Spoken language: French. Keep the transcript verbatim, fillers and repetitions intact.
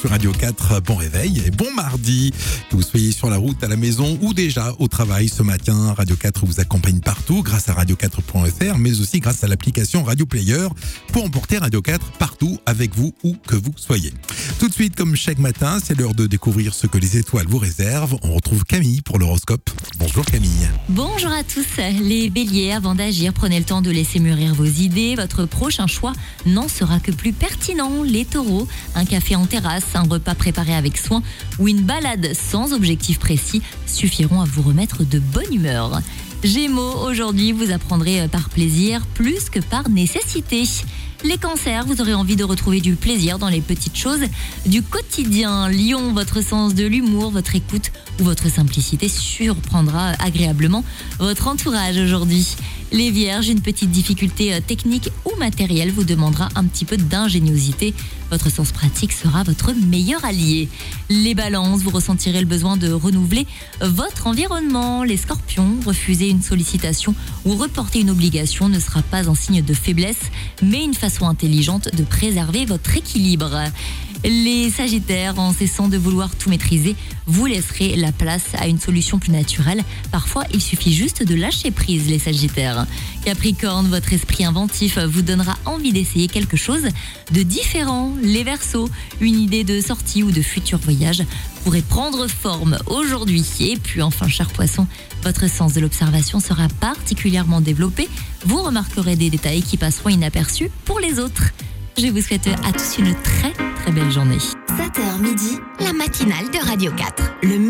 sur Radio quatre. Bon réveil et bon mardi. Que vous soyez sur la route, à la maison ou déjà au travail ce matin, Radio quatre vous accompagne partout grâce à radio quatre point f r, mais aussi grâce à l'application Radio Player pour emporter Radio quatre partout avec vous où que vous soyez. Tout de suite, comme chaque matin, c'est l'heure de découvrir ce que les étoiles vous réservent. On retrouve Camille pour l'horoscope. Bonjour Camille. Bonjour à tous. Les béliers, avant d'agir, prenez le temps de laisser mûrir vos idées. Votre prochain choix n'en sera que plus pertinent. Les taureaux, un café en terrasse, un repas préparé avec soin ou une balade sans objectif précis suffiront à vous remettre de bonne humeur. Gémeaux, aujourd'hui, vous apprendrez par plaisir plus que par nécessité. Les cancers, vous aurez envie de retrouver du plaisir dans les petites choses du quotidien. Lion, votre sens de l'humour, votre écoute ou votre simplicité surprendra agréablement votre entourage aujourd'hui. Les vierges, une petite difficulté technique ou matérielle vous demandera un petit peu d'ingéniosité. Votre sens pratique sera votre meilleur allié. Les balances, vous ressentirez le besoin de renouveler votre environnement. Les scorpions, refuser une sollicitation ou reporter une obligation ne sera pas un signe de faiblesse, mais une façon intelligente de préserver votre équilibre. Les sagittaires, en cessant de vouloir tout maîtriser, vous laisserez la place à une solution plus naturelle. Parfois, il suffit juste de lâcher prise, les sagittaires. Capricorne, votre esprit inventif vous donnera envie d'essayer quelque chose de différent. Les verseaux, une idée de sortie ou de futur voyage pourrait prendre forme aujourd'hui. Et puis enfin, cher poisson, votre sens de l'observation sera particulièrement développé. Vous remarquerez des détails qui passeront inaperçus pour les autres. Je vous souhaite à tous une très très belle journée. sept heures midi, la matinale de Radio quatre. Le